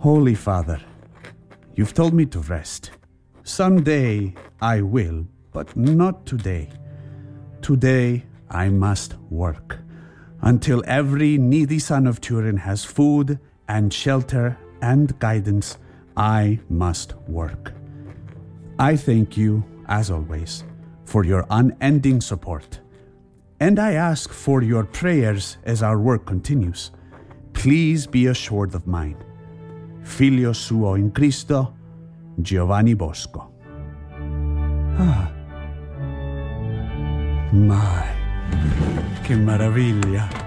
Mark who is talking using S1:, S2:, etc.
S1: Holy Father, you've told me to rest. Someday I will, but not today. Today I must work. Until every needy son of Turin has food and shelter and guidance, I must work. I thank you, as always, for your unending support. And I ask for your prayers as our work continues. Please be assured of mine. Filio suo in Cristo, Giovanni Bosco. Mai, che meraviglia!